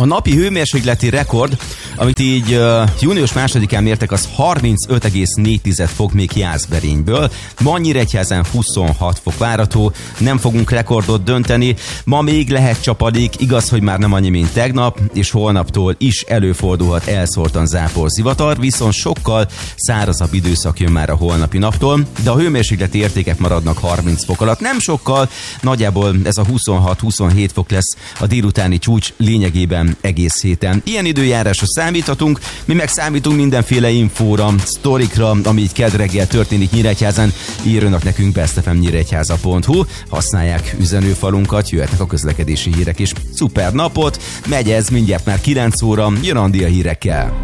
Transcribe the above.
A napi hőmérsékleti rekord, amit így június 2-án mértek, az 35,4 fok még Jászberényből. Ma Nyíregyházán 26 fok várható, nem fogunk rekordot dönteni. Ma még lehet csapadék, igaz, hogy már nem annyi, mint tegnap, és holnaptól is előfordulhat elszórtan zápor zivatar, viszont sokkal szárazabb időszak jön már a holnapi naptól, de a hőmérsékleti értékek maradnak 30 fok alatt. Nem sokkal, nagyjából ez a 26-27 fok lesz a délutáni csúcs lényegében egész héten. Ilyen időjárásra számíthatunk, mi meg számítunk mindenféle infóra, sztorikra, ami így kedd reggel történik Nyíregyházán. Írjanak nekünk bestfmnyíregyháza.hu, használják üzenőfalunkat, jöhetnek a közlekedési hírek is. Szuper napot, megy ez, mindjárt már 9 óra, jön Andi a hírekkel.